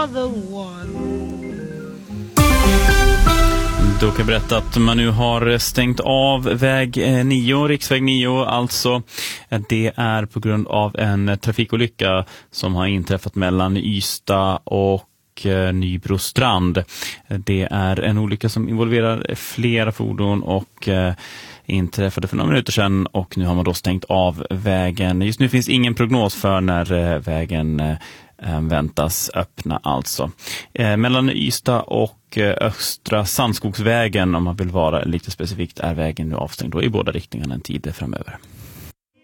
Då kan jag berätta att man nu har stängt av väg 9, riksväg 9 alltså. Det är på grund av en trafikolycka som har inträffat mellan Ystad och Nybrostrand. Det är en olycka som involverar flera fordon och inträffade för några minuter sedan, och nu har man då stängt av vägen. Just nu finns ingen prognos för när vägen väntas öppna alltså. Mellan Ystad och Östra Sandskogsvägen, om man vill vara lite specifikt, är vägen nu avstängd då i båda riktningarna en tid framöver.